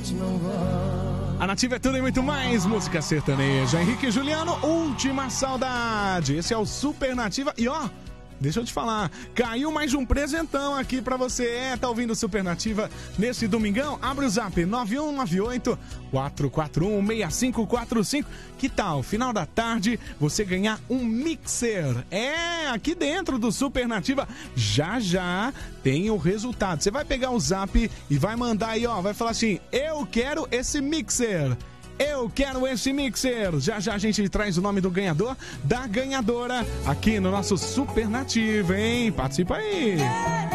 A Nativa é tudo e muito mais, música sertaneja. Henrique e Juliano, Última Saudade. Esse é o Super Nativa. E ó, deixa eu te falar, caiu mais um presentão aqui pra você. Tá ouvindo o Super Nativa nesse domingão? Abre o zap 9198-441-6545. Que tal, final da tarde, você ganhar um mixer? É, aqui dentro do Super Nativa, já tem o resultado. Você vai pegar o zap e vai mandar aí, ó, vai falar assim, eu quero esse mixer. Eu quero esse mixer. Já a gente traz o nome do ganhador, da ganhadora, aqui no nosso Super Nativa, hein? Participa aí.